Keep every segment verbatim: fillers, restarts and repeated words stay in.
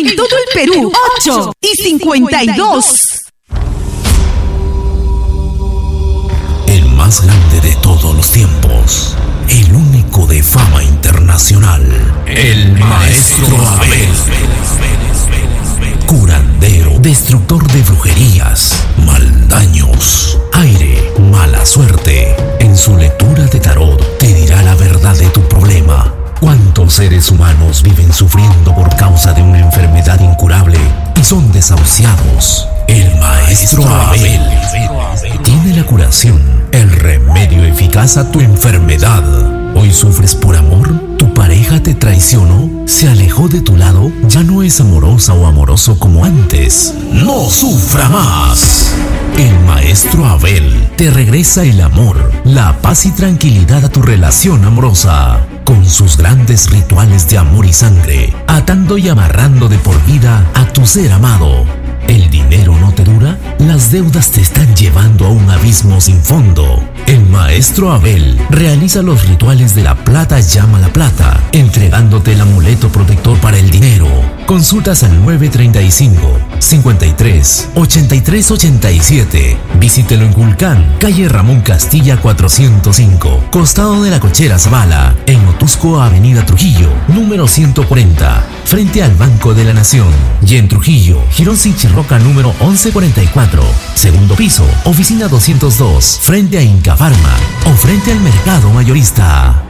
En todo el Perú, ocho y cincuenta y dos. El más grande de todos los tiempos, el único de fama internacional, el Maestro Abel. Curandero, destructor de brujerías, maldaños, aire, mala suerte. En su lectura de tarot te dirá la verdad de tu problema. ¿Cuántos seres humanos viven sufriendo por causa de una enfermedad incurable y son desahuciados? El Maestro Abel tiene la curación, el remedio eficaz a tu enfermedad. ¿Hoy sufres por amor? ¿Tu pareja te traicionó? ¿Se alejó de tu lado? ¿Ya no es amorosa o amoroso como antes? ¡No sufra más! El Maestro Abel te regresa el amor, la paz y tranquilidad a tu relación amorosa. Con sus grandes rituales de amor y sangre, atando y amarrando de por vida a tu ser amado. ¿El dinero no te dura? Las deudas te están llevando a un abismo sin fondo. El Maestro Abel realiza los rituales de la plata llama la plata, entregándote el amuleto protector para el dinero. Consultas al nueve treinta y cinco, cincuenta y tres, ochenta y tres ochenta y siete. Visítelo en Culcán, calle Ramón Castilla cuatrocientos cinco, costado de la Cochera Zavala, en Otusco, avenida Trujillo, número ciento cuarenta, frente al Banco de la Nación. Y en Trujillo, Girón Sinchirroca número once cuarenta y cuatro, segundo piso, oficina doscientos dos, frente a Inca Pharma o frente al Mercado Mayorista.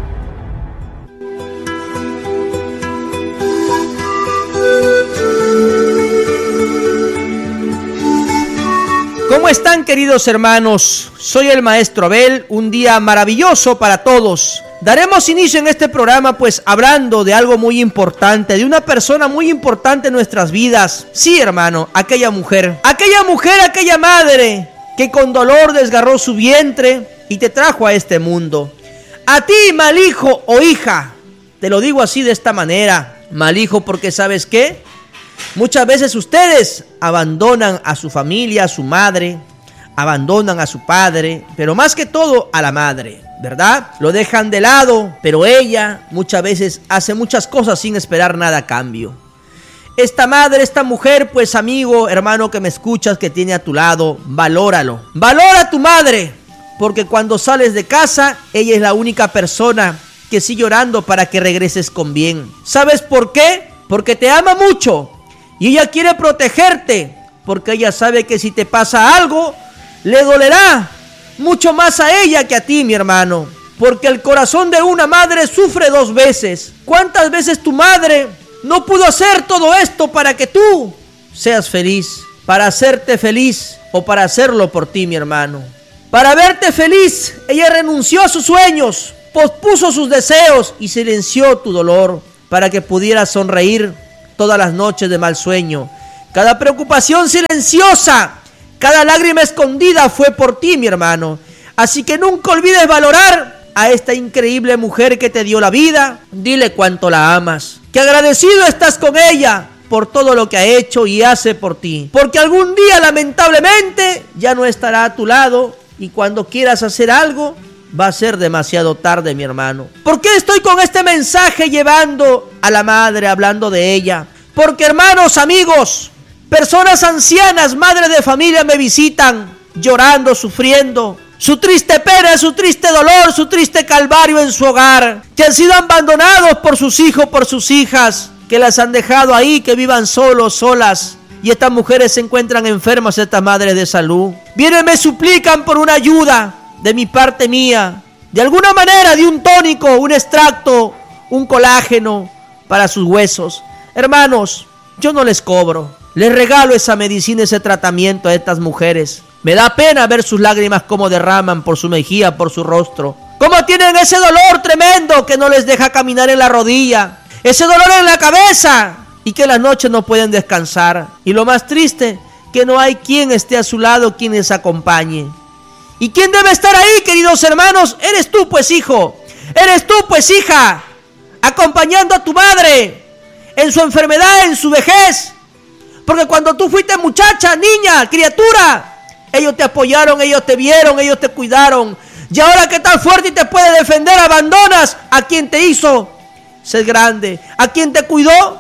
¿Cómo están, queridos hermanos? Soy el Maestro Abel, un día maravilloso para todos. Daremos inicio en este programa pues hablando de algo muy importante, de una persona muy importante en nuestras vidas. Sí, hermano, aquella mujer, aquella mujer, aquella madre que con dolor desgarró su vientre y te trajo a este mundo. A ti, mal hijo o hija, te lo digo así de esta manera, mal hijo, porque ¿sabes qué? Muchas veces ustedes abandonan a su familia, a su madre, abandonan a su padre, pero más que todo a la madre, ¿verdad? Lo dejan de lado, pero ella muchas veces hace muchas cosas sin esperar nada a cambio. Esta madre, esta mujer, pues amigo, hermano que me escuchas, que tiene a tu lado, valóralo. Valora a tu madre, porque cuando sales de casa, ella es la única persona que sigue orando para que regreses con bien. ¿Sabes por qué? Porque te ama mucho. Y ella quiere protegerte, porque ella sabe que si te pasa algo, le dolerá mucho más a ella que a ti, mi hermano. Porque el corazón de una madre sufre dos veces. ¿Cuántas veces tu madre no pudo hacer todo esto para que tú seas feliz? Para hacerte feliz o para hacerlo por ti, mi hermano. Para verte feliz, ella renunció a sus sueños, pospuso sus deseos y silenció tu dolor para que pudieras sonreír todas las noches de mal sueño. Cada preocupación silenciosa, cada lágrima escondida fue por ti, mi hermano. Así que nunca olvides valorar a esta increíble mujer que te dio la vida. Dile cuánto la amas, que agradecido estás con ella por todo lo que ha hecho y hace por ti. Porque algún día, lamentablemente, ya no estará a tu lado y cuando quieras hacer algo, va a ser demasiado tarde, mi hermano. ¿Por qué estoy con este mensaje llevando a la madre, hablando de ella? Porque, hermanos, amigos, personas ancianas, madres de familia me visitan llorando, sufriendo su triste pena, su triste dolor, su triste calvario en su hogar, que han sido abandonados por sus hijos, por sus hijas, que las han dejado ahí, que vivan solos, solas. Y estas mujeres se encuentran enfermas, estas madres de salud. Vienen, me suplican por una ayuda de mi parte mía, de alguna manera, de un tónico, un extracto, un colágeno para sus huesos. Hermanos, yo no les cobro, les regalo esa medicina, ese tratamiento a estas mujeres. Me da pena ver sus lágrimas como derraman por su mejilla, por su rostro. Cómo tienen ese dolor tremendo que no les deja caminar en la rodilla, ese dolor en la cabeza y que en las noches no pueden descansar. Y lo más triste, que no hay quien esté a su lado, quien les acompañe. ¿Y quién debe estar ahí, queridos hermanos? Eres tú, pues, hijo. Eres tú, pues, hija, acompañando a tu madre en su enfermedad, en su vejez. Porque cuando tú fuiste muchacha, niña, criatura, ellos te apoyaron, ellos te vieron, ellos te cuidaron. Y ahora que estás fuerte y te puede defender, abandonas a quien te hizo ser grande, a quien te cuidó,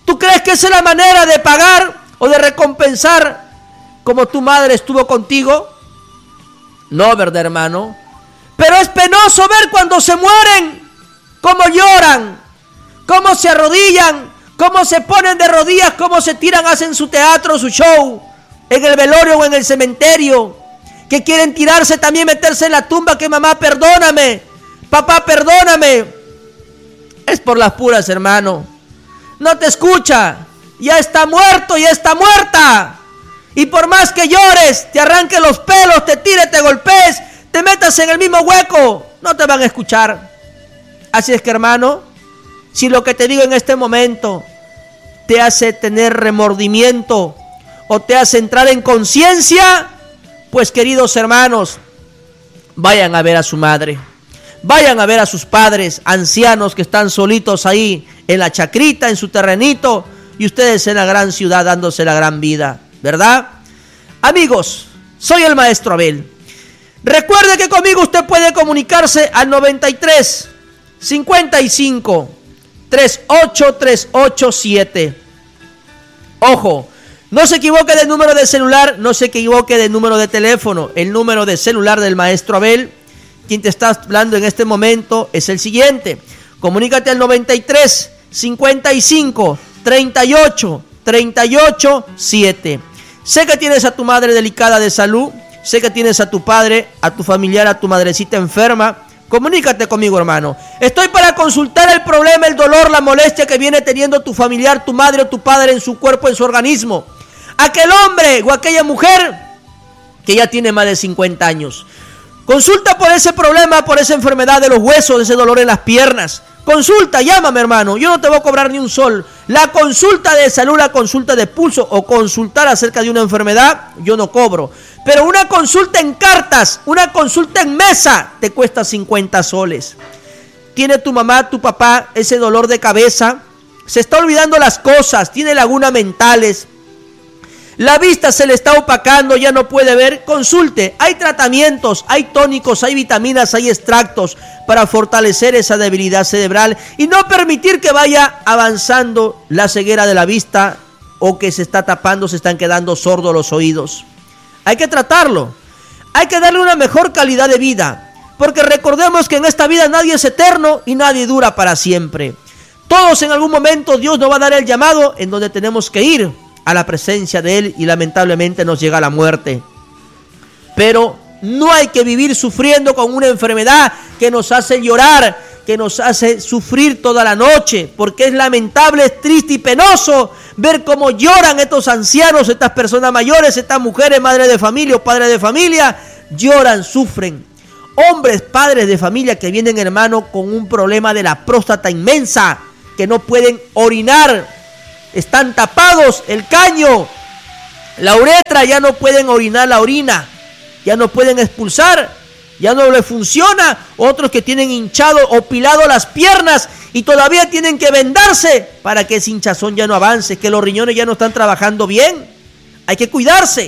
¿Tú crees que esa es la manera de pagar o de recompensar como tu madre estuvo contigo? No, ¿verdad, hermano? Pero es penoso ver cuando se mueren, cómo lloran, cómo se arrodillan, cómo se ponen de rodillas, cómo se tiran, hacen su teatro, su show, en el velorio o en el cementerio, que quieren tirarse también, meterse en la tumba, que mamá, perdóname, papá, perdóname. Es por las puras, hermano. No te escucha, ya está muerto, ya está muerta. Y por más que llores, te arranques los pelos, te tires, te golpees, te metas en el mismo hueco, no te van a escuchar. Así es que, hermano, si lo que te digo en este momento te hace tener remordimiento o te hace entrar en conciencia, pues, queridos hermanos, vayan a ver a su madre, vayan a ver a sus padres ancianos que están solitos ahí en la chacrita, en su terrenito, y ustedes en la gran ciudad dándose la gran vida, ¿verdad? Amigos, soy el maestro Abel. Recuerde que conmigo usted puede comunicarse al noventa y tres, cincuenta y cinco, treinta y ocho, trescientos ochenta y siete. Ojo, no se equivoque de número de celular, no se equivoque de número de teléfono. El número de celular del maestro Abel, quien te está hablando en este momento, es el siguiente. Comunícate al noventa y tres, cincuenta y cinco, treinta y ocho, treinta y ocho, siete. Sé que tienes a tu madre delicada de salud, sé que tienes a tu padre, a tu familiar, a tu madrecita enferma. Comunícate conmigo, hermano. Estoy para consultar el problema, el dolor, la molestia que viene teniendo tu familiar, tu madre o tu padre en su cuerpo, en su organismo. Aquel hombre o aquella mujer que ya tiene más de cincuenta años. Consulta por ese problema, por esa enfermedad de los huesos, de ese dolor en las piernas. Consulta, llámame, hermano, yo no te voy a cobrar ni un sol. La consulta de salud, la consulta de pulso o consultar acerca de una enfermedad, yo no cobro. Pero una consulta en cartas, una consulta en mesa, te cuesta cincuenta soles. ¿Tiene tu mamá, tu papá ese dolor de cabeza? Se está olvidando las cosas, tiene lagunas mentales. La vista se le está opacando, ya no puede ver. Consulte, hay tratamientos, hay tónicos, hay vitaminas, hay extractos para fortalecer esa debilidad cerebral y no permitir que vaya avanzando la ceguera de la vista o que se está tapando, se están quedando sordos los oídos. Hay que tratarlo, hay que darle una mejor calidad de vida, porque recordemos que en esta vida nadie es eterno y nadie dura para siempre. Todos en algún momento Dios nos va a dar el llamado en donde tenemos que ir a la presencia de Él y lamentablemente nos llega la muerte. Pero no hay que vivir sufriendo con una enfermedad que nos hace llorar, que nos hace sufrir toda la noche, porque es lamentable, es triste y penoso ver cómo lloran estos ancianos, estas personas mayores, estas mujeres, madres de familia o padres de familia, lloran, sufren. Hombres, padres de familia que vienen, hermano, con un problema de la próstata inmensa, que no pueden orinar. Están tapados el caño, la uretra, ya no pueden orinar la orina, ya no pueden expulsar, ya no le funciona. Otros que tienen hinchado o pilado las piernas y todavía tienen que vendarse para que ese hinchazón ya no avance, que los riñones ya no están trabajando bien. Hay que cuidarse.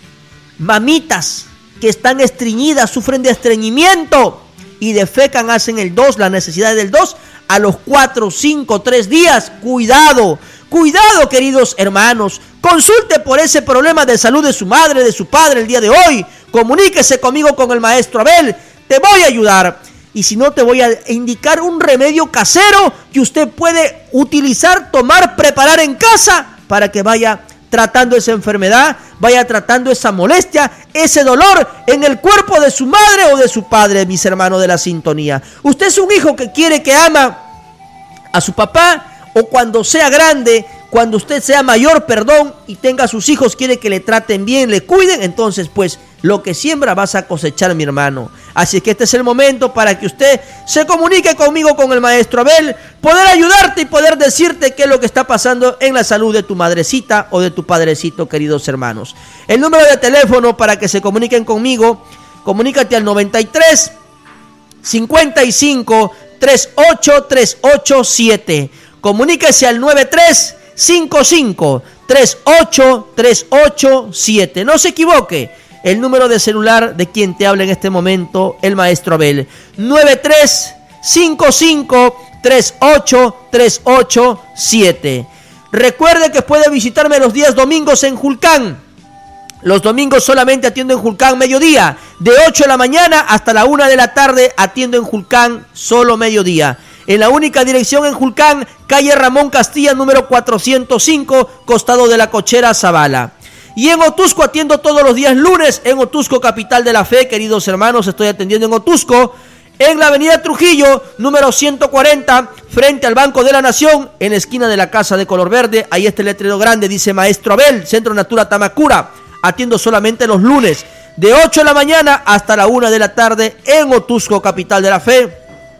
Mamitas que están estreñidas, sufren de estreñimiento y defecan, hacen el dos, la necesidad del dos a los cuatro, cinco, tres días. Cuidado. Cuidado, queridos hermanos, consulte por ese problema de salud de su madre, de su padre el día de hoy. Comuníquese conmigo con el maestro Abel, te voy a ayudar. Y si no, te voy a indicar un remedio casero que usted puede utilizar, tomar, preparar en casa para que vaya tratando esa enfermedad, vaya tratando esa molestia, ese dolor en el cuerpo de su madre o de su padre, mis hermanos de la sintonía. Usted es un hijo que quiere, que ama a su papá, o cuando sea grande, cuando usted sea mayor, perdón, y tenga sus hijos, quiere que le traten bien, le cuiden, entonces pues lo que siembra vas a cosechar, mi hermano. Así que este es el momento para que usted se comunique conmigo, con el maestro Abel, poder ayudarte y poder decirte qué es lo que está pasando en la salud de tu madrecita o de tu padrecito, queridos hermanos. El número de teléfono para que se comuniquen conmigo, comunícate al noventa y tres, cincuenta y cinco, treinta y ocho, treinta y ocho, siete. Comuníquese al noventa y tres, cincuenta y cinco, treinta y ocho, treinta y ocho, siete. No se equivoque, el número de celular de quien te habla en este momento, el maestro Abel. noventa y tres, cincuenta y cinco, treinta y ocho, treinta y ocho, siete. Recuerde que puede visitarme los días domingos en Julcán. Los domingos solamente atiendo en Julcán mediodía. De ocho de la mañana hasta la una de la tarde atiendo en Julcán solo mediodía. En la única dirección en Julcán, calle Ramón Castilla, número cuatrocientos cinco, costado de la Cochera Zavala. Y en Otusco atiendo todos los días lunes, en Otusco, capital de la fe, queridos hermanos, estoy atendiendo en Otusco, en la avenida Trujillo, número ciento cuarenta, frente al Banco de la Nación, en la esquina de la casa de color verde. Ahí está el letrero grande, dice Maestro Abel, Centro Natura Tamacura. Atiendo solamente los lunes, de ocho de la mañana hasta la una de la tarde, en Otusco, capital de la fe.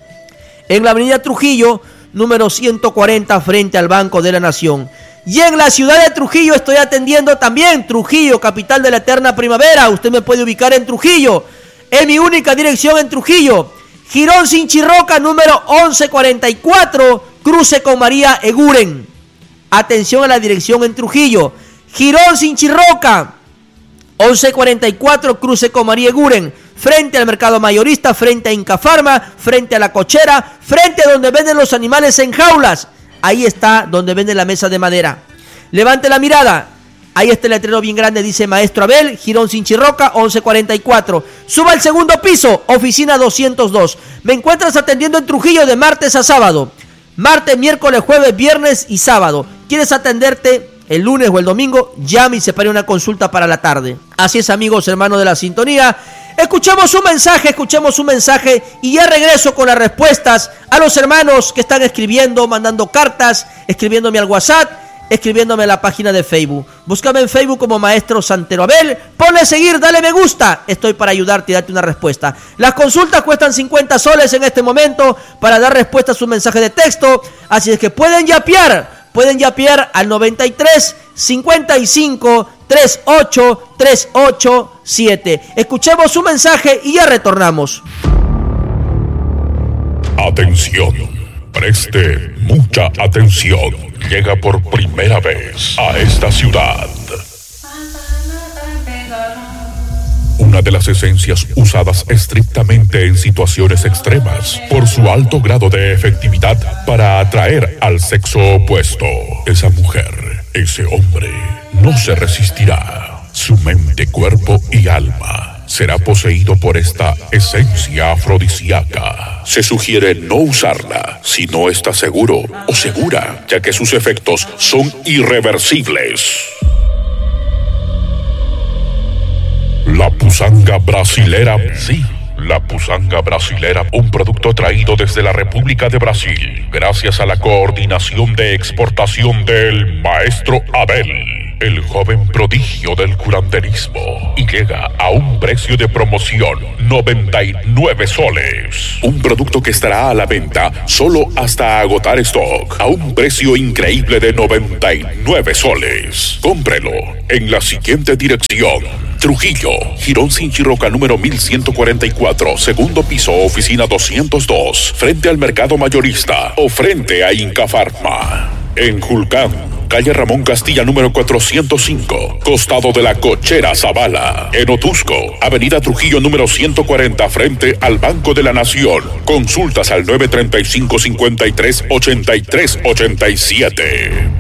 En la avenida Trujillo, número ciento cuarenta, frente al Banco de la Nación. Y en la ciudad de Trujillo estoy atendiendo también, Trujillo, capital de la eterna primavera. Usted me puede ubicar en Trujillo, en mi única dirección en Trujillo. Girón Sinchirroca, número once cuarenta y cuatro, cruce con María Eguren. Atención a la dirección en Trujillo. Girón Sinchirroca, once cuarenta y cuatro, cruce con María Eguren, frente al mercado mayorista, frente a Incafarma, frente a la Cochera, frente a donde venden los animales en jaulas. Ahí está donde venden la mesa de madera. Levante la mirada. Ahí está el letrero bien grande, dice Maestro Abel, Girón Sinchirroca, once cuarenta y cuatro. Suba al segundo piso, oficina doscientos dos. Me encuentras atendiendo en Trujillo de martes a sábado. Martes, miércoles, jueves, viernes y sábado. ¿Quieres atenderte el lunes o el domingo? Llame y separe una consulta para la tarde. Así es, amigos, hermanos de la sintonía. Escuchemos un mensaje, escuchemos un mensaje y ya regreso con las respuestas a los hermanos que están escribiendo, mandando cartas, escribiéndome al WhatsApp, escribiéndome a la página de Facebook. Búscame en Facebook como Maestro Santero Abel, ponle seguir, dale me gusta. Estoy para ayudarte y darte una respuesta. Las consultas cuestan cincuenta soles en este momento para dar respuesta a su mensaje de texto, así es que pueden yapear. Pueden yapear al noventa y tres, cincuenta y cinco, treinta y ocho, treinta y ocho, siete. Escuchemos su mensaje y ya retornamos. Atención, preste mucha atención. Llega por primera vez a esta ciudad una de las esencias usadas estrictamente en situaciones extremas por su alto grado de efectividad para atraer al sexo opuesto. Esa mujer, ese hombre, no se resistirá. Su mente, cuerpo y alma será poseído por esta esencia afrodisíaca. Se sugiere no usarla si no está seguro o segura, ya que sus efectos son irreversibles. La pusanga brasilera, sí, la pusanga brasilera, un producto traído desde la República de Brasil, gracias a la coordinación de exportación del Maestro Abel, el joven prodigio del curanderismo, y llega a un precio de promoción, noventa y nueve soles. Un producto que estará a la venta solo hasta agotar stock, a un precio increíble de noventa y nueve soles. Cómprelo en la siguiente dirección: Trujillo, Girón Sinchirroca número mil ciento cuarenta y cuatro, segundo piso, oficina doscientos dos, frente al mercado mayorista o frente a Incafarma. En Julcán, calle Ramón Castilla número cuatrocientos cinco, costado de la Cochera Zavala. En Otusco, avenida Trujillo número ciento cuarenta, frente al Banco de la Nación. Consultas al nueve treinta y cinco, cincuenta y tres, ochenta y tres, ochenta y siete.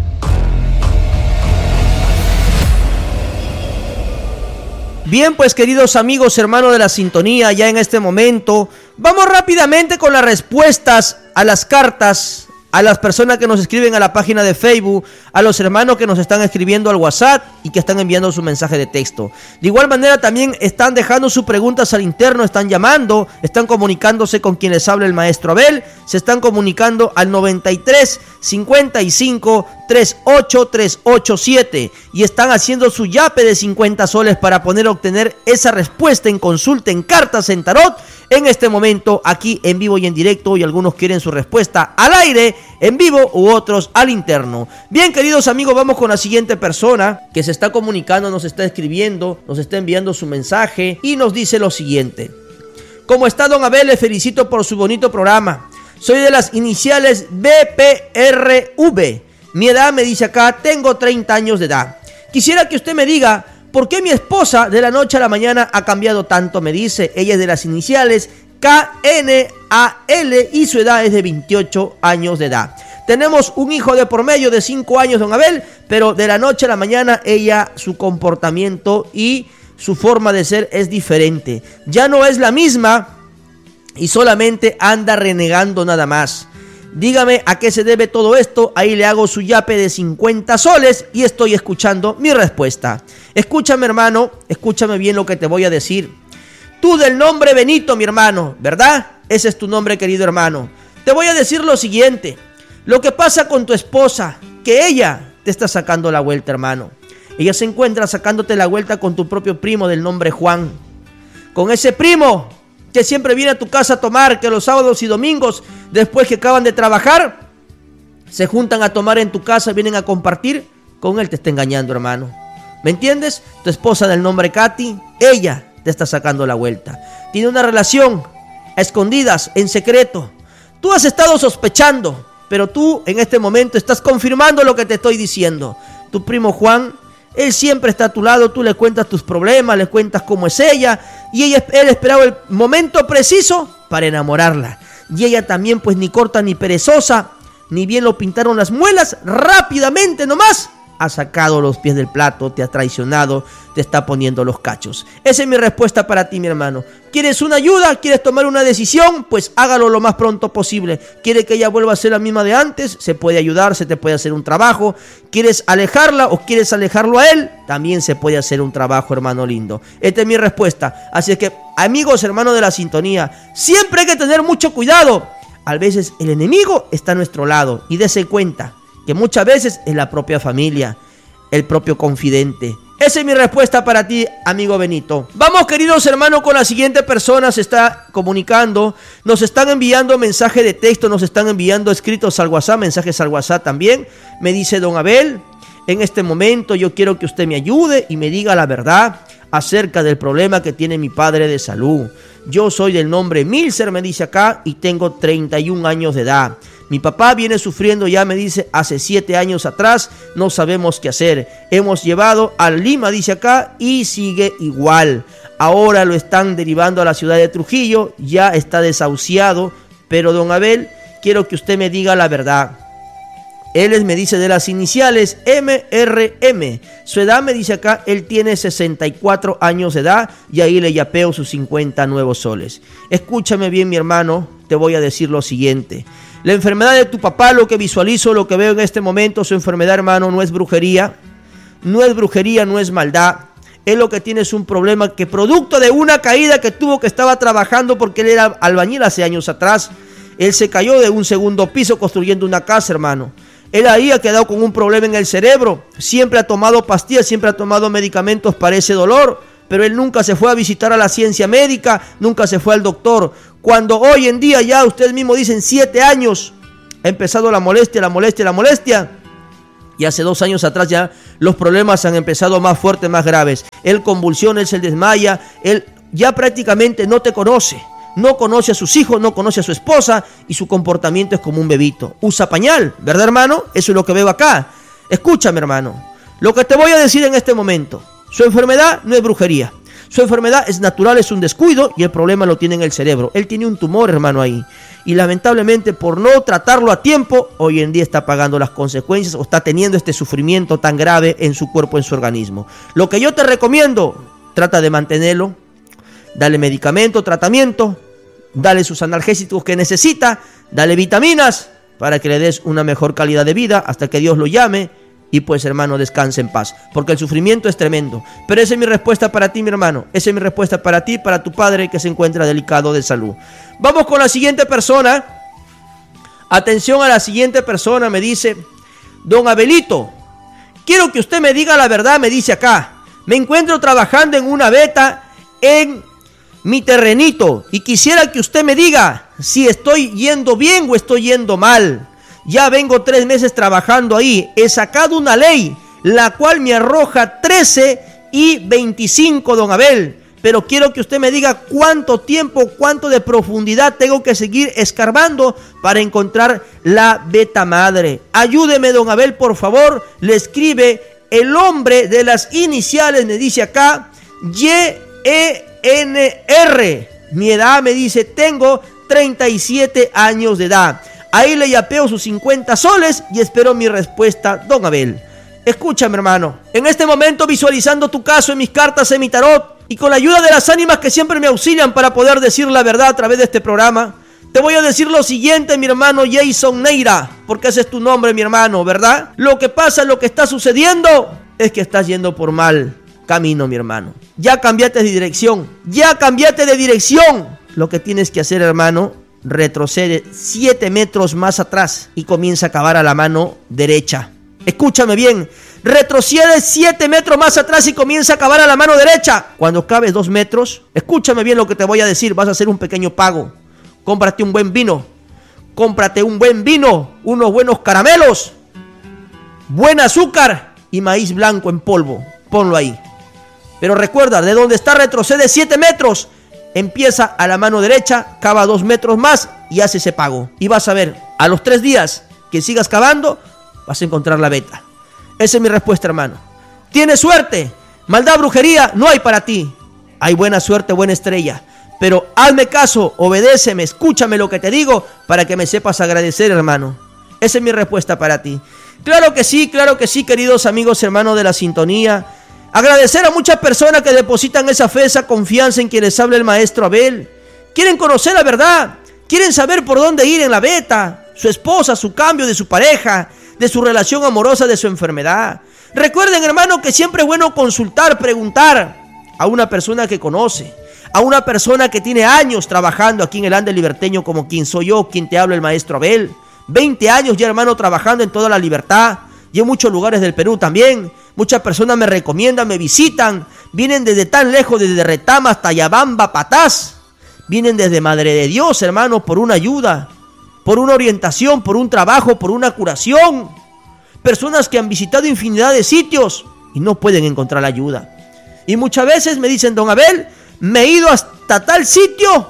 Bien, pues queridos amigos, hermanos de la sintonía, ya en este momento vamos rápidamente con las respuestas a las cartas, a las personas que nos escriben a la página de Facebook, a los hermanos que nos están escribiendo al WhatsApp y que están enviando su mensaje de texto. De igual manera también están dejando sus preguntas al interno, están llamando, están comunicándose con quien les habla el Maestro Abel, se están comunicando al noventa y tres, cincuenta y cinco, treinta y ocho, treinta y ocho, siete y están haciendo su yape de cincuenta soles para poder obtener esa respuesta en consulta, en cartas, en tarot, en este momento aquí en vivo y en directo, y algunos quieren su respuesta al aire, en vivo, u otros al interno. Bien, queridos amigos, vamos con la siguiente persona que se está comunicando, nos está escribiendo, nos está enviando su mensaje y nos dice lo siguiente: ¿cómo está, don Abel? Le felicito por su bonito programa. Soy de las iniciales B P R V. Mi edad, me dice acá, tengo treinta años de edad. Quisiera que usted me diga por qué mi esposa de la noche a la mañana ha cambiado tanto, me dice. Ella es de las iniciales K N A L y su edad es de veintiocho años de edad. Tenemos un hijo de por medio de cinco años, don Abel, pero de la noche a la mañana ella, su comportamiento y su forma de ser es diferente. Ya no es la misma y solamente anda renegando nada más. Dígame a qué se debe todo esto. Ahí le hago su yape de cincuenta soles y estoy escuchando mi respuesta. Escúchame, hermano, escúchame bien lo que te voy a decir. Tú del nombre Benito, mi hermano, ¿verdad? Ese es tu nombre, querido hermano. Te voy a decir lo siguiente. Lo que pasa con tu esposa, que ella te está sacando la vuelta, hermano. Ella se encuentra sacándote la vuelta con tu propio primo del nombre Juan. Con ese primo que siempre viene a tu casa a tomar, que los sábados y domingos, después que acaban de trabajar, se juntan a tomar en tu casa, vienen a compartir. Con él te está engañando, hermano. ¿Me entiendes? Tu esposa del nombre Katy, ella te está sacando la vuelta. Tiene una relación a escondidas, en secreto. Tú has estado sospechando, pero tú en este momento estás confirmando lo que te estoy diciendo. Tu primo Juan, él siempre está a tu lado, tú le cuentas tus problemas, le cuentas cómo es ella, y ella, él esperaba el momento preciso para enamorarla. Y ella también, pues ni corta ni perezosa, ni bien lo pintaron las muelas, rápidamente nomás ha sacado los pies del plato, te ha traicionado, te está poniendo los cachos. Esa es mi respuesta para ti, mi hermano. ¿Quieres una ayuda? ¿Quieres tomar una decisión? Pues hágalo lo más pronto posible. ¿Quiere que ella vuelva a ser la misma de antes? Se puede ayudar, se te puede hacer un trabajo. ¿Quieres alejarla o quieres alejarlo a él? También se puede hacer un trabajo, hermano lindo. Esta es mi respuesta. Así es que, amigos, hermanos de la sintonía, siempre hay que tener mucho cuidado. A veces el enemigo está a nuestro lado y dése cuenta que muchas veces es la propia familia, el propio confidente. Esa es mi respuesta para ti, amigo Benito. Vamos, queridos hermanos, con la siguiente persona. Se está comunicando, nos están enviando mensajes de texto, nos están enviando escritos al WhatsApp, mensajes al WhatsApp también. Me dice: don Abel, en este momento yo quiero que usted me ayude y me diga la verdad acerca del problema que tiene mi padre de salud. Yo soy del nombre Milser, me dice acá, y tengo treinta y un años de edad. Mi papá viene sufriendo ya, me dice, hace siete años atrás, no sabemos qué hacer. Hemos llevado a Lima, dice acá, y sigue igual. Ahora lo están derivando a la ciudad de Trujillo, ya está desahuciado. Pero don Abel, quiero que usted me diga la verdad. Él me dice de las iniciales M R M. Su edad, me dice acá, él tiene sesenta y cuatro años de edad y ahí le yapeo sus cincuenta nuevos soles. Escúchame bien, mi hermano, te voy a decir lo siguiente. La enfermedad de tu papá, lo que visualizo, lo que veo en este momento, su enfermedad, hermano, no es brujería. No es brujería, no es maldad. Él lo que tiene es un problema que producto de una caída que tuvo, que estaba trabajando porque él era albañil hace años atrás. Él se cayó de un segundo piso construyendo una casa, hermano. Él ahí ha quedado con un problema en el cerebro. Siempre ha tomado pastillas, siempre ha tomado medicamentos para ese dolor, pero él nunca se fue a visitar a la ciencia médica, nunca se fue al doctor. Cuando hoy en día ya ustedes mismos dicen siete años, ha empezado la molestia, la molestia, la molestia. Y hace dos años atrás ya los problemas han empezado más fuertes, más graves. Él convulsiona, él se desmaya, él ya prácticamente no te conoce. No conoce a sus hijos, no conoce a su esposa y su comportamiento es como un bebito. Usa pañal, ¿verdad, hermano? Eso es lo que veo acá. Escúchame, hermano. Lo que te voy a decir en este momento. Su enfermedad no es brujería. Su enfermedad es natural, es un descuido y el problema lo tiene en el cerebro. Él tiene un tumor, hermano, ahí. Y lamentablemente por no tratarlo a tiempo, hoy en día está pagando las consecuencias o está teniendo este sufrimiento tan grave en su cuerpo, en su organismo. Lo que yo te recomiendo, trata de mantenerlo. Dale medicamento, tratamiento, dale sus analgésicos que necesita, dale vitaminas para que le des una mejor calidad de vida hasta que Dios lo llame y pues, hermano, descanse en paz, porque el sufrimiento es tremendo. Pero esa es mi respuesta para ti, mi hermano, esa es mi respuesta para ti, para tu padre que se encuentra delicado de salud. Vamos con la siguiente persona. Atención a la siguiente persona, me dice: don Abelito, quiero que usted me diga la verdad, me dice acá. Me encuentro trabajando en una veta en mi terrenito y quisiera que usted me diga si estoy yendo bien o estoy yendo mal. Ya vengo tres meses trabajando ahí. He sacado una ley la cual me arroja trece y veinticinco, don Abel, pero quiero que usted me diga cuánto tiempo, cuánto de profundidad tengo que seguir escarbando para encontrar la beta madre. Ayúdeme, don Abel, por favor. Le escribe el hombre de las iniciales, me dice acá, Y E N R. Mi edad, me dice, tengo treinta y siete años de edad. Ahí le yapeo sus cincuenta soles y espero mi respuesta, don Abel. Escúchame, hermano. En este momento, visualizando tu caso en mis cartas, en mi tarot, y con la ayuda de las ánimas que siempre me auxilian para poder decir la verdad a través de este programa, te voy a decir lo siguiente, mi hermano Jason Neira, porque ese es tu nombre, mi hermano, ¿verdad? Lo que pasa, lo que está sucediendo, es que estás yendo por mal camino, mi hermano. Ya cambiaste de dirección, ya cambiaste de dirección. Lo que tienes que hacer, hermano, retrocede siete metros más atrás y comienza a cavar a la mano derecha. Escúchame bien, retrocede siete metros más atrás y comienza a cavar a la mano derecha. Cuando cabes dos metros, escúchame bien lo que te voy a decir, vas a hacer un pequeño pago. Cómprate un buen vino, cómprate un buen vino, unos buenos caramelos, buen azúcar y maíz blanco en polvo, ponlo ahí. Pero recuerda, de donde está retrocede siete metros, empieza a la mano derecha, cava dos metros más y hace ese pago. Y vas a ver, a los tres días que sigas cavando, vas a encontrar la beta. Esa es mi respuesta, hermano. Tienes suerte, maldad, brujería, no hay para ti. Hay buena suerte, buena estrella. Pero hazme caso, obedéceme, escúchame lo que te digo para que me sepas agradecer, hermano. Esa es mi respuesta para ti. Claro que sí, claro que sí, queridos amigos, hermanos de la sintonía. Agradecer a muchas personas que depositan esa fe, esa confianza en quien les habla el maestro Abel. Quieren conocer la verdad, quieren saber por dónde ir en la beta, su esposa, su cambio de su pareja, de su relación amorosa, de su enfermedad. Recuerden, hermano, que siempre es bueno consultar, preguntar a una persona que conoce, a una persona que tiene años trabajando aquí en el Ande Liberteño, como quien soy yo, quien te habla el maestro Abel. veinte años ya, hermano, trabajando en toda la libertad y en muchos lugares del Perú también. Muchas personas me recomiendan, me visitan, vienen desde tan lejos, desde Retama hasta Yabamba, Patás. Vienen desde Madre de Dios, hermano, por una ayuda, por una orientación, por un trabajo, por una curación. Personas que han visitado infinidad de sitios y no pueden encontrar ayuda. Y muchas veces me dicen, don Abel, me he ido hasta tal sitio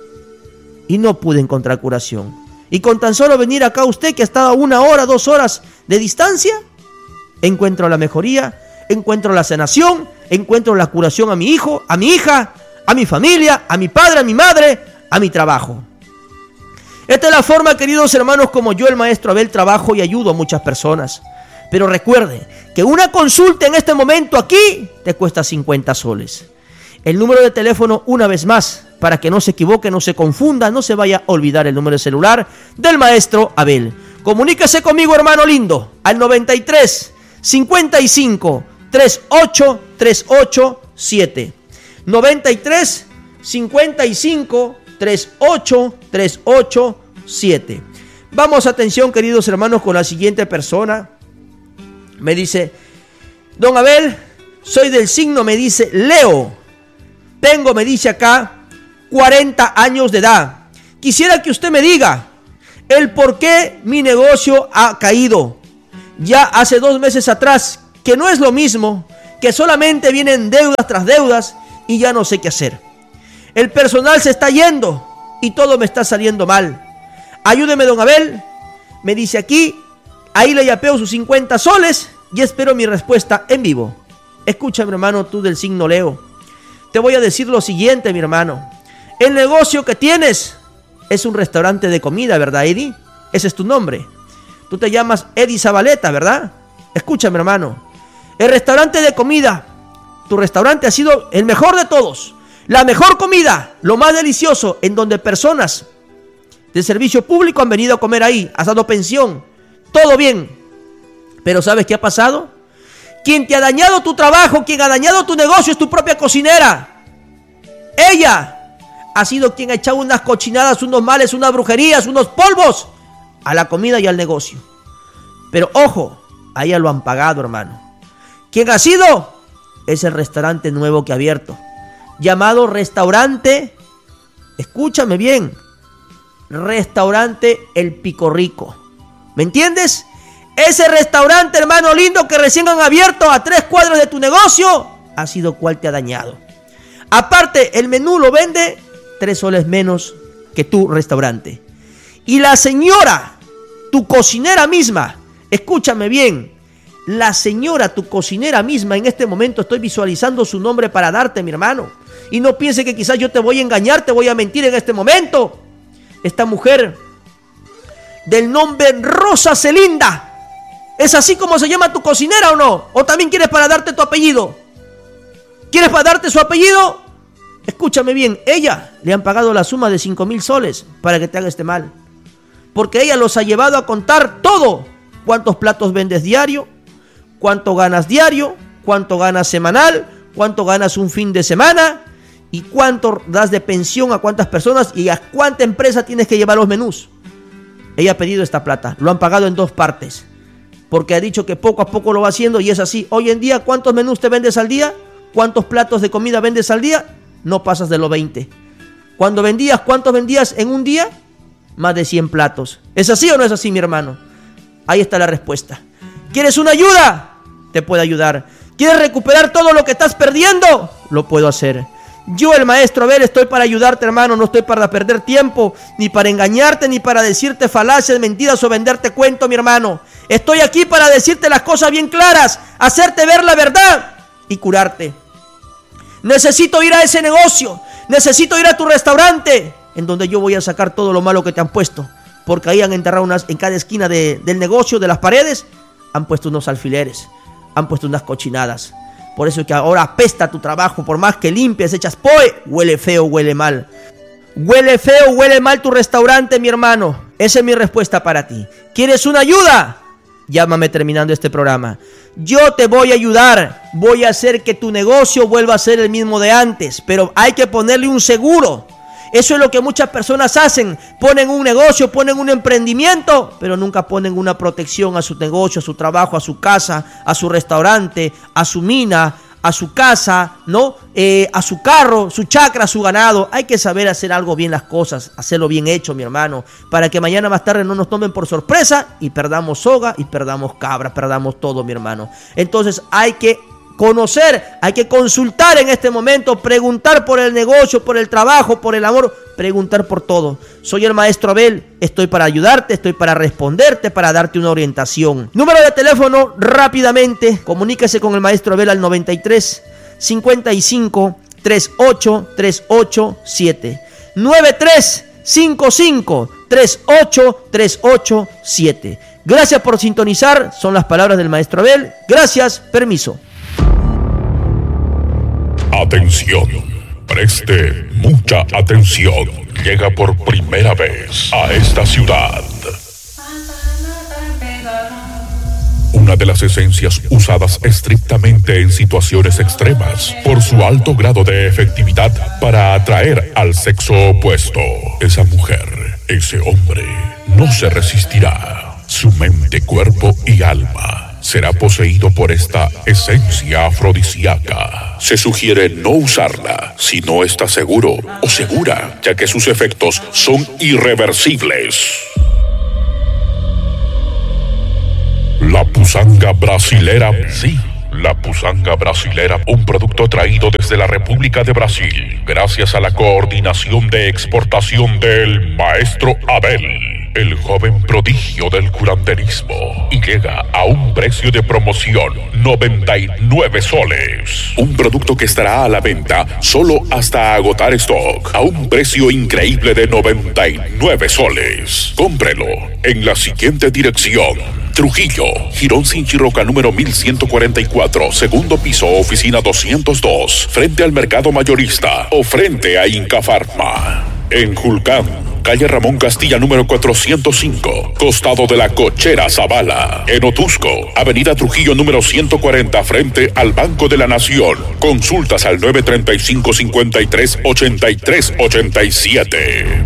y no pude encontrar curación. Y con tan solo venir acá usted, que ha estado a una hora, dos horas de distancia, encuentro la mejoría, encuentro la sanación, encuentro la curación a mi hijo, a mi hija, a mi familia, a mi padre, a mi madre, a mi trabajo. Esta es la forma, queridos hermanos, como yo, el maestro Abel, trabajo y ayudo a muchas personas. Pero recuerde que una consulta en este momento aquí te cuesta cincuenta soles. El número de teléfono, una vez más, para que no se equivoque, no se confunda, no se vaya a olvidar el número de celular del maestro Abel. Comuníquese conmigo, hermano lindo, al noventa y tres, cincuenta y cinco, treinta y ocho, treinta y ocho, siete. noventa y tres, cincuenta y cinco, treinta y ocho, treinta y ocho, siete. Vamos, atención, queridos hermanos, con la siguiente persona. Me dice, don Abel, soy del signo, me dice, Leo. Tengo, me dice acá, cuarenta años de edad. Quisiera que usted me diga el por qué mi negocio ha caído. Ya hace dos meses atrás, que no es lo mismo, que solamente vienen deudas tras deudas y ya no sé qué hacer. El personal se está yendo y todo me está saliendo mal. Ayúdeme, don Abel. Me dice aquí, ahí le yapeo sus cincuenta soles y espero mi respuesta en vivo. Escúchame, hermano, tú del signo Leo. Te voy a decir lo siguiente, mi hermano. El negocio que tienes es un restaurante de comida, ¿verdad, Eddie? Ese es tu nombre. Tú te llamas Eddie Zabaleta, ¿verdad? Escúchame, hermano. El restaurante de comida, tu restaurante ha sido el mejor de todos. La mejor comida, lo más delicioso, en donde personas de servicio público han venido a comer ahí, has dado pensión, todo bien. Pero ¿sabes qué ha pasado? Quien te ha dañado tu trabajo, quien ha dañado tu negocio es tu propia cocinera. Ella ha sido quien ha echado unas cochinadas, unos males, unas brujerías, unos polvos a la comida y al negocio. Pero ojo, a ella lo han pagado, hermano. ¿Quién ha sido? Es el restaurante nuevo que ha abierto, llamado Restaurante, escúchame bien, Restaurante El Pico Rico. ¿Me entiendes? Ese restaurante, hermano lindo, que recién han abierto a tres cuadras de tu negocio, ha sido cual te ha dañado. Aparte, el menú lo vende tres soles menos que tu restaurante. Y la señora, tu cocinera misma, escúchame bien, la señora, tu cocinera misma, en este momento estoy visualizando su nombre para darte, mi hermano. Y no piense que quizás yo te voy a engañar, te voy a mentir en este momento. Esta mujer del nombre Rosa Celinda. ¿Es así como se llama tu cocinera o no? ¿O también quieres para darte tu apellido? ¿Quieres para darte su apellido? Escúchame bien, ella le han pagado la suma de cinco mil soles para que te haga este mal. Porque ella los ha llevado a contar todo. ¿Cuántos platos vendes diario? ¿Cuánto ganas diario? ¿Cuánto ganas semanal? ¿Cuánto ganas un fin de semana? ¿Y cuánto das de pensión a cuántas personas? ¿Y a cuánta empresa tienes que llevar los menús? Ella ha pedido esta plata, lo han pagado en dos partes. Porque ha dicho que poco a poco lo va haciendo y es así. Hoy en día, ¿cuántos menús te vendes al día? ¿Cuántos platos de comida vendes al día? No pasas de los veinte. Cuando vendías, ¿cuántos vendías en un día? Más de cien platos. ¿Es así o no es así, mi hermano? Ahí está la respuesta. ¿Quieres una ayuda? Te puedo ayudar. ¿Quieres recuperar todo lo que estás perdiendo? Lo puedo hacer. Yo, el maestro Abel, estoy para ayudarte, hermano. No estoy para perder tiempo, ni para engañarte, ni para decirte falacias, mentiras o venderte cuento, mi hermano. Estoy aquí para decirte las cosas bien claras, hacerte ver la verdad y curarte. Necesito ir a ese negocio, necesito ir a tu restaurante, en donde yo voy a sacar todo lo malo que te han puesto. Porque ahí han enterrado unas, en cada esquina de, del negocio, de las paredes, han puesto unos alfileres, han puesto unas cochinadas. Por eso es que ahora apesta tu trabajo, por más que limpies, echas poe, huele feo, huele mal. Huele feo, huele mal tu restaurante, mi hermano. Esa es mi respuesta para ti. ¿Quieres una ayuda? Llámame terminando este programa. Yo te voy a ayudar. Voy a hacer que tu negocio vuelva a ser el mismo de antes. Pero hay que ponerle un seguro. Eso es lo que muchas personas hacen. Ponen un negocio, ponen un emprendimiento, pero nunca ponen una protección a su negocio, a su trabajo, a su casa, a su restaurante, a su mina, a su casa, ¿no? Eh, a su carro, su chacra, su ganado. Hay que saber hacer algo bien las cosas, hacerlo bien hecho, mi hermano, para que mañana más tarde no nos tomen por sorpresa y perdamos soga y perdamos cabra, perdamos todo, mi hermano. Entonces hay que conocer, hay que consultar en este momento, preguntar por el negocio, por el trabajo, por el amor, preguntar por todo. Soy el maestro Abel, estoy para ayudarte, estoy para responderte, para darte una orientación. Número de teléfono, rápidamente, comuníquese con el maestro Abel al noventa y tres, cincuenta y cinco, treinta y ocho, treinta y ocho, siete. noventa y tres, cincuenta y cinco, treinta y ocho, treinta y ocho, siete. Gracias por sintonizar, son las palabras del maestro Abel. Gracias, permiso. Atención, preste mucha atención. Llega por primera vez a esta ciudad una de las esencias usadas estrictamente en situaciones extremas por su alto grado de efectividad para atraer al sexo opuesto. Esa mujer, ese hombre, no se resistirá. Su mente, cuerpo y alma será poseído por esta esencia afrodisíaca. Se sugiere no usarla si no está seguro o segura, ya que sus efectos son irreversibles. La pusanga brasilera, sí, la pusanga brasilera, un producto traído desde la República de Brasil, gracias a la coordinación de exportación del maestro Abel, el joven prodigio del curanderismo, y llega a un precio de promoción, noventa y nueve soles. Un producto que estará a la venta solo hasta agotar stock, a un precio increíble de noventa y nueve soles. Cómprelo en la siguiente dirección: Trujillo, Girón Sinchirroca número mil ciento cuarenta y cuatro, segundo piso, oficina doscientos dos, frente al mercado mayorista o frente a Inca Pharma. En Julcán, calle Ramón Castilla número cuatrocientos cinco, costado de la Cochera Zavala. En Otusco, avenida Trujillo número ciento cuarenta, frente al Banco de la Nación. Consultas al nueve treinta y cinco, cincuenta y tres, ochenta y tres, ochenta y siete.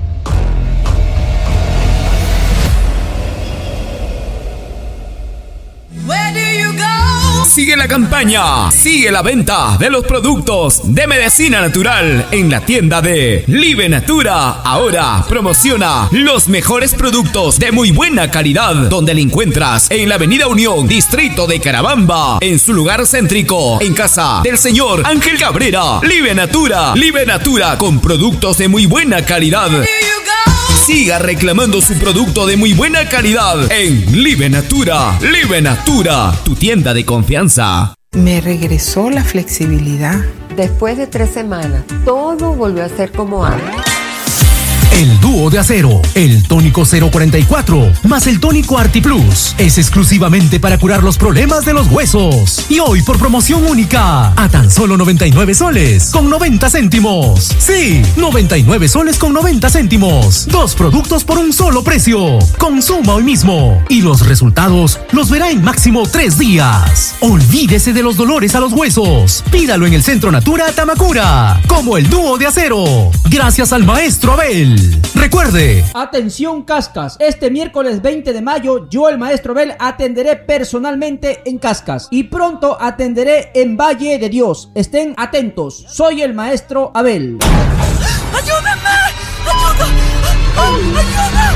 Sigue la campaña, sigue la venta de los productos de medicina natural en la tienda de Live Natura. Ahora promociona los mejores productos de muy buena calidad, donde le encuentras en la avenida Unión, distrito de Carabamba, en su lugar céntrico, en casa del señor Ángel Cabrera. Live Natura, Live Natura con productos de muy buena calidad. Siga reclamando su producto de muy buena calidad en Live Natura. Live Natura, tu tienda de confianza. Me regresó la flexibilidad. Después de tres semanas, todo volvió a ser como antes. El dúo de acero, el tónico cero cuarenta y cuatro, más el tónico ArtiPlus. Es exclusivamente para curar los problemas de los huesos. Y hoy por promoción única, a tan solo noventa y nueve soles con noventa céntimos. Sí, noventa y nueve soles con noventa céntimos. Dos productos por un solo precio. Consuma hoy mismo. Y los resultados los verá en máximo tres días. Olvídese de los dolores a los huesos. Pídalo en el Centro Natura Tamacura. Como el dúo de acero. Gracias al maestro Abel. Recuerde. Atención Cascas, este miércoles veinte de mayo yo el maestro Abel atenderé personalmente en Cascas y pronto atenderé en Valle de Dios. Estén atentos, soy el maestro Abel. ¡Ayúdame! ¡Ayuda! ¡Ayuda!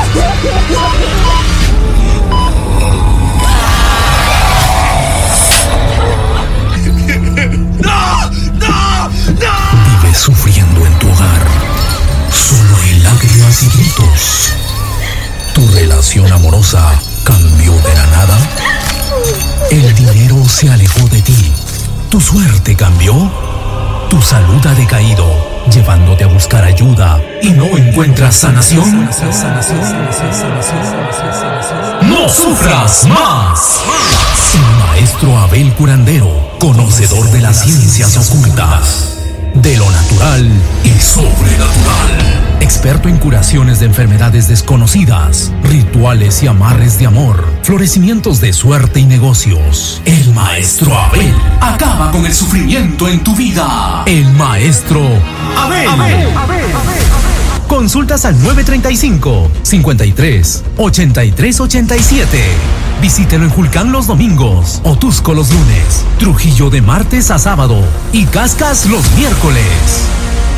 ¡No! ¡No! ¡No! Vives sufriendo en tu hogar. Solo hay lágrimas y gritos. ¿Tu relación amorosa cambió de la nada? ¿El dinero se alejó de ti? ¿Tu suerte cambió? ¿Tu salud ha decaído, llevándote a buscar ayuda y no encuentras sanación? ¡No sufras más! El maestro Abel Curandero, conocedor de las ciencias ocultas, de lo natural y sobrenatural. Experto en curaciones de enfermedades desconocidas, rituales y amarres de amor, florecimientos de suerte y negocios. El maestro Abel acaba con el sufrimiento en tu vida. El maestro Abel. Abel, Abel, Abel. Consultas al nueve treinta y cinco, cincuenta y tres, ochenta y tres ochenta y siete. Visítelo en Julcán los domingos, Otusco los lunes, Trujillo de martes a sábado y Cascas los miércoles.